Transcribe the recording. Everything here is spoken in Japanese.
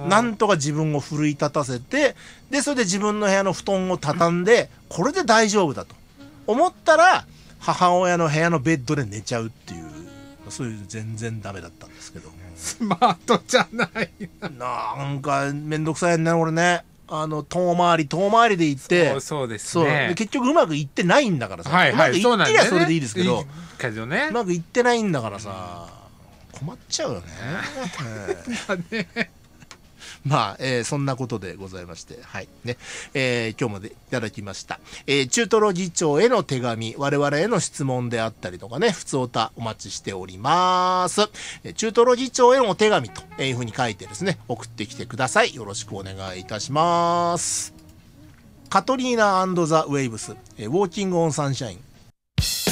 なんとか自分を奮い立たせて、でそれで自分の部屋の布団を畳んで、これで大丈夫だと思ったら母親の部屋のベッドで寝ちゃうっていう、そういう全然ダメだったんですけど、 スマートじゃないなんかめんどくさいね俺ね。遠回りで行って、 そうですそうね。 で結局うまくいってないんだからさ、 はいはい、 うまくいってりゃそれでいいですけど、 けどね。 うまくいってないんだからさ、困っちゃうよね。まあ、そんなことでございまして、はいね、今日までいただきました、中トロ議長への手紙、我々への質問であったりとかね、ふつおたお待ちしております。中トロ議長へのお手紙というふうに書いてですね、送ってきてください。よろしくお願いいたします。カトリーナ&ザ・ウェイブス、ウォーキング・オン・サンシャイン、